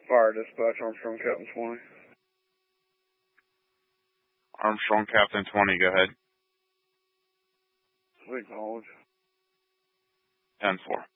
Fire dispatch, Armstrong Captain 20. Armstrong Captain 20, go ahead. Acknowledge. 10-4.